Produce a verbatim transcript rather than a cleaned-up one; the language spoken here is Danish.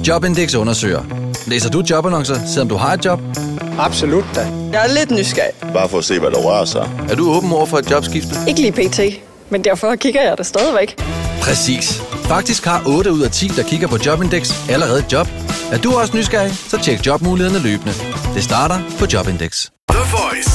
Jobindex undersøger. Læser du jobannoncer, selvom du har et job? Absolut da. Jeg er lidt nysgerrig. Bare for at se, hvad der rører sig. Er du åben over for et jobskifte? Ikke lige pt, men derfor kigger jeg det stadigvæk. Præcis. Faktisk har otte ud af ti, der kigger på Jobindex, allerede et job. Er du også nysgerrig, så tjek jobmulighederne løbende. Det starter på Jobindex. The Voice.